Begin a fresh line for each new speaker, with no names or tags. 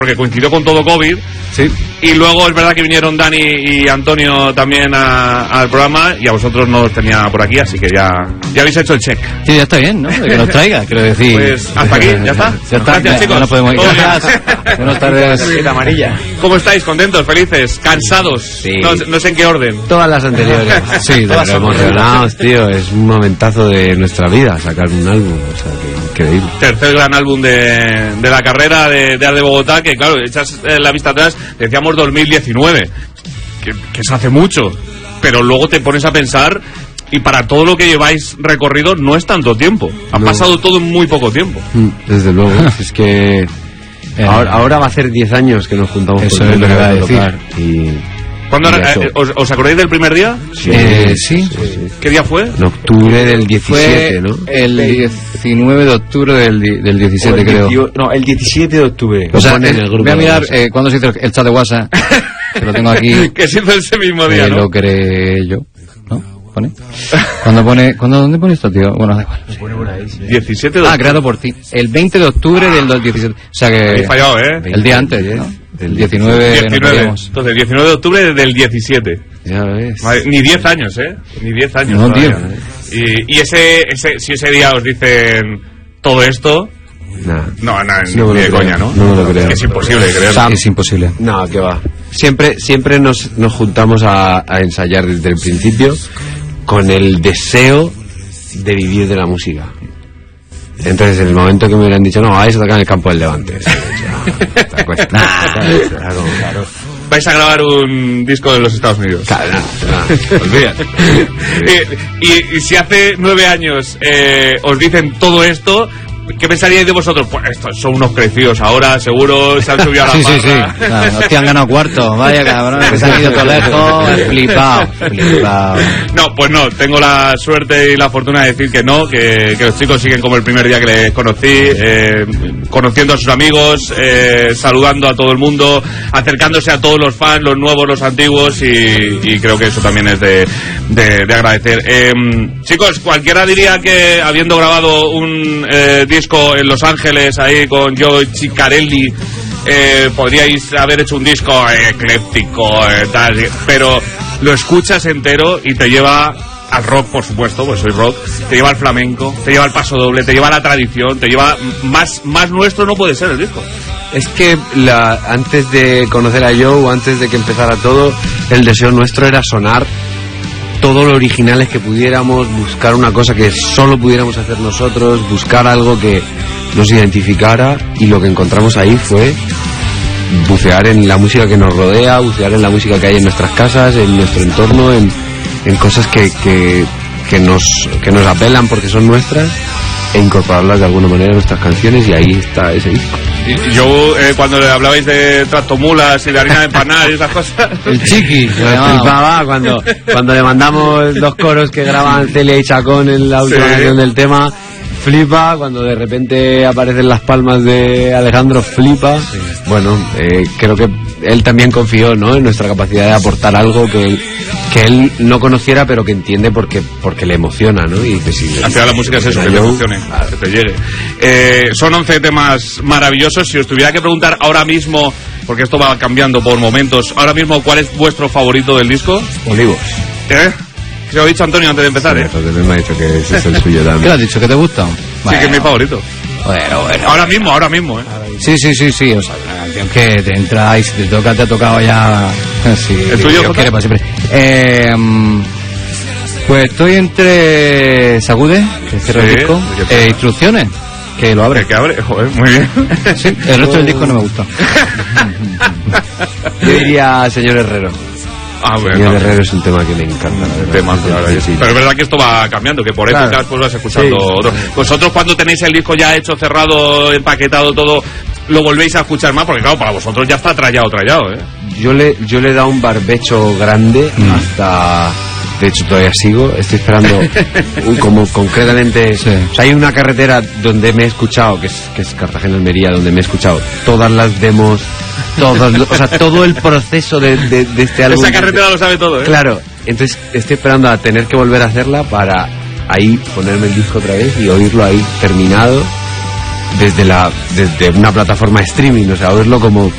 porque coincidió con todo COVID.
Sí.
Y luego es verdad que vinieron Dani y Antonio también al programa, y a vosotros no os tenía por aquí, así que ya habéis hecho el check.
Sí, ya está bien, ¿no? Que nos traiga, quiero decir.
Pues hasta aquí, ya está.
Ya está.
Gracias, chicos.
No podemos ir.
Gracias.
Buenas tardes.
Amarilla.
¿Cómo estáis? ¿Contentos? ¿Felices? ¿Cansados?
Sí.
No sé en qué orden.
Todas las anteriores.
Sí,
todas emocionados, tío. Es un momentazo de nuestra vida sacar un álbum. O sea, que increíble.
Tercer gran álbum de la carrera de Art de Bogotá, que claro, echas la vista atrás, decíamos 2019, que se hace mucho, pero luego te pones a pensar, y para todo lo que lleváis recorrido no es tanto tiempo, ha pasado todo en muy poco tiempo.
Desde luego, es que ahora va a ser 10 años que nos juntamos.
Eso es lo que va a decir.
¿Cuándo ¿Os acordáis del primer día?
Sí.
¿Qué día fue?
En octubre del 17,
fue
¿no?
El 19 de octubre del 17, creo.
No, el 17 de octubre.
O sea,
en el grupo
voy a mirar cuándo se hizo el chat de WhatsApp, que lo tengo aquí.
Que se hizo ese mismo día, ¿no?
Lo creé yo, ¿no? ¿Pone? ¿Dónde pone esto, tío? Bueno, da igual.
Se pone por ahí, sí.
17 de octubre.
Creado por ti. El 20 de octubre del 17. O sea que...
Habéis fallado, ¿eh?
El día antes, ¿no? El 19.
Entonces, 19 de octubre del 17.
Ya ves.
Madre, ni 10 años, ¿eh? Ni 10 años.
No,
todavía.
tío.
Y si ese día os dicen todo esto...
Nah.
No, ni de coña, ¿no?
No me lo creo.
Es imposible creer.
Es imposible.
No, que va. Siempre nos juntamos a ensayar desde el principio con el deseo de vivir de la música. Entonces, en el momento que me hubieran dicho, no, vais a tocar en el campo del Levante. Claro.
Vais a grabar un disco de los Estados Unidos.
Claro, olvídate.
Y si hace 9 años os dicen todo esto, ¿qué pensaríais de vosotros? Pues estos son unos crecidos ahora, seguro, se han subido a la
Sí.
barra.
Claro, hostia, han ganado cuarto. Vaya cabrón, que se han ido todo lejos. Flipado.
No, pues no, tengo la suerte y la fortuna de decir que no, que los chicos siguen como el primer día que les conocí, conociendo a sus amigos, saludando a todo el mundo, acercándose a todos los fans, los nuevos, los antiguos, y creo que eso también es de agradecer. Chicos, cualquiera diría que habiendo grabado un disco en Los Ángeles ahí con Joe Ciccarelli, podríais haber hecho un disco ecléptico, tal, pero lo escuchas entero y te lleva al rock, por supuesto, pues soy rock, te lleva al flamenco, te lleva al paso doble, te lleva a la tradición, te lleva más nuestro no puede ser el disco.
Es que antes de conocer a Joe, antes de que empezara todo, el deseo nuestro era sonar todo lo originales que pudiéramos, buscar una cosa que solo pudiéramos hacer nosotros, buscar algo que nos identificara, y lo que encontramos ahí fue bucear en la música que nos rodea, bucear en la música que hay en nuestras casas, en nuestro entorno, en cosas que nos apelan porque son nuestras, e incorporarlas de alguna manera en nuestras canciones, y ahí está ese disco.
Y yo, cuando le hablabais de tractomulas y de harina de empanar y esas cosas...
El chiqui.
Flipaba cuando le mandamos los coros que graban Celia y Chacón en la última canción del tema. Flipa cuando de repente aparecen las palmas de Alejandro. Flipa. Bueno, creo que él también confió, ¿no?, en nuestra capacidad de aportar algo que él no conociera, pero que entiende porque le emociona, ¿no? Y dice, sí,
al final la música es eso, que te emocione, que te llegue. Son 11 temas maravillosos. Si os tuviera que preguntar ahora mismo, porque esto va cambiando por momentos, ahora mismo, ¿cuál es vuestro favorito del disco?
Olivos.
Se lo ha dicho Antonio antes de empezar,
sí, Entonces me ha dicho que ese es el suyo también.
¿Qué le has dicho? ¿Que te gusta?
Sí, que es mi favorito.
Bueno.
Ahora mismo,
Sí. O sea, una canción que te entra y si te toca, te ha tocado ya. Sí,
¿el tuyo, Jota?
Quiere para siempre. Pues estoy entre Sacude, que cierra el disco, Instrucciones, que lo abre.
Que abre, joder, muy bien.
Sí, el resto del disco no me gusta.
Yo diría Señor Herrero. Señor Herrero es un tema que me encanta.
Pero es verdad que esto va cambiando, que por épocas pues vas escuchando otro. Vosotros, cuando tenéis el disco ya hecho, cerrado, empaquetado, todo, lo volvéis a escuchar más, porque claro, para vosotros ya está trallado,
Yo le he dado un barbecho grande hasta... De hecho, todavía sigo, estoy esperando como concretamente... Sí. O sea, hay una carretera donde me he escuchado, que es Cartagena-Almería, donde me he escuchado todas las demos, todo el proceso de este álbum.
Esa carretera lo sabe todo, ¿eh?
Claro, entonces estoy esperando a tener que volver a hacerla para ahí ponerme el disco otra vez y oírlo ahí terminado desde una plataforma de streaming, o sea, oírlo como